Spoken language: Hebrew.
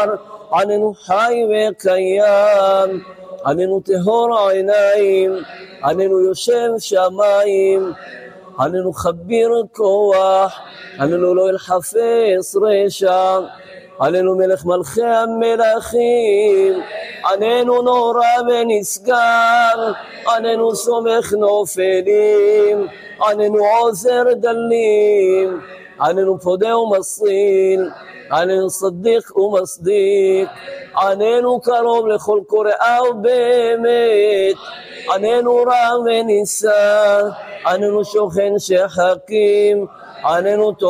דבר, עננו חי וקיים, עננו טהור העיניים, עננו יושב שמיים, עננו חביר כוח, עננו לא אלחפש רשע, עננו מלך מלכי המלכים, עננו נורא ונשגב, עננו סומך נופלים, עננו עוזר דלים, עננו פודה ומסריל, עננו צדיק ומסדיק, עננו קרוב לכל קורא ובאמת, עננו רם ונישא, עננו שוכן שחקים, עננו